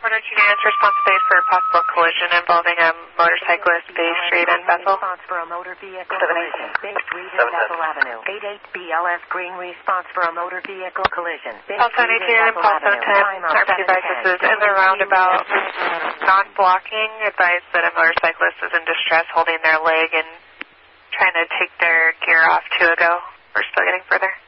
Corner 2 units responsibility for a possible collision involving a motorcyclist, Bay Street and Bethel. Response for a motor vehicle collision. Bay Street and Bethel Avenue. 88 BLS green response for a motor vehicle collision. Also 18 and Paso 10, RP devices in the roundabout, non-blocking, advise that a motorcyclist is in distress holding their leg and trying to take their gear off to a go. We're still getting further.